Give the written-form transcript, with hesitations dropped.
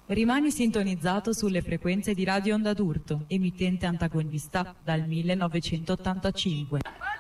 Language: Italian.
Rimani sintonizzato sulle frequenze di Radio Onda d'Urto, emittente antagonista dal 1985.